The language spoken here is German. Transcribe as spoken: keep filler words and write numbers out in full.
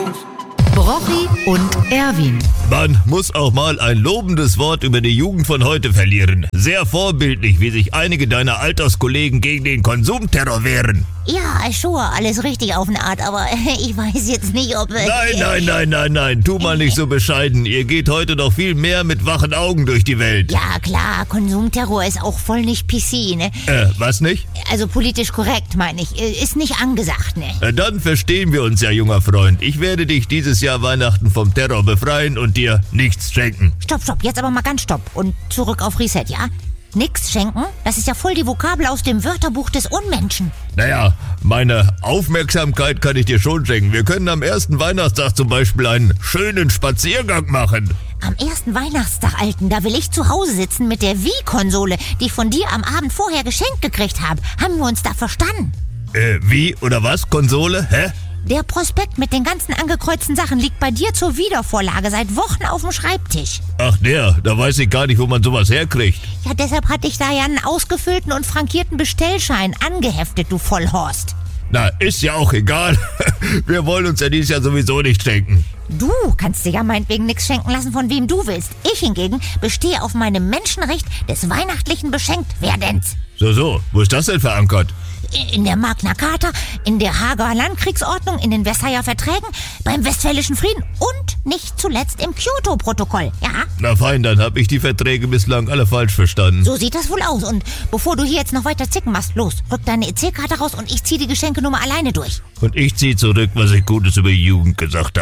Brochi und Erwin. Man muss auch mal ein lobendes Wort über die Jugend von heute verlieren. Sehr vorbildlich, wie sich einige deiner Alterskollegen gegen den Konsumterror wehren. Ja, sure, alles richtig auf eine Art, aber ich weiß jetzt nicht, ob... Äh, Nein, nein, nein, nein, nein, tu mal nicht so bescheiden. Ihr geht heute noch viel mehr mit wachen Augen durch die Welt. Ja, klar, Konsumterror ist auch voll nicht P C, ne? Äh, was nicht? Also politisch korrekt, meine ich. Ist nicht angesagt, ne? Äh, dann verstehen wir uns ja, junger Freund. Ich werde dich dieses Jahr Weihnachten vom Terror befreien und dir nichts schenken. Stopp, stopp, jetzt aber mal ganz stopp. Und zurück auf Reset, ja? Nix schenken? Das ist ja voll die Vokabel aus dem Wörterbuch des Unmenschen. Naja, meine Aufmerksamkeit kann ich dir schon schenken. Wir können am ersten Weihnachtstag zum Beispiel einen schönen Spaziergang machen. Am ersten Weihnachtstag, Alten, da will ich zu Hause sitzen mit der Wii-Konsole, die ich von dir am Abend vorher geschenkt gekriegt habe. Haben wir uns da verstanden? Äh, wie oder was? Konsole? Hä? Der Prospekt mit den ganzen angekreuzten Sachen liegt bei dir zur Wiedervorlage seit Wochen auf dem Schreibtisch. Ach der, da weiß ich gar nicht, wo man sowas herkriegt. Ja, deshalb hatte ich da ja einen ausgefüllten und frankierten Bestellschein angeheftet, du Vollhorst. Na, ist ja auch egal. Wir wollen uns ja dieses Jahr sowieso nicht schenken. Du kannst dir ja meinetwegen nichts schenken lassen, von wem du willst. Ich hingegen bestehe auf meinem Menschenrecht des weihnachtlichen Beschenktwerdens. So, so, wo ist das denn verankert? In der Magna Carta, in der Haager Landkriegsordnung, in den Versailler Verträgen, beim Westfälischen Frieden und nicht zuletzt im Kyoto-Protokoll, ja? Na fein, dann habe ich die Verträge bislang alle falsch verstanden. So sieht das wohl aus. Und bevor du hier jetzt noch weiter zicken machst, los, rück deine E C-Karte raus und ich zieh die Geschenkenummer alleine durch. Und ich zieh zurück, was ich Gutes über die Jugend gesagt habe.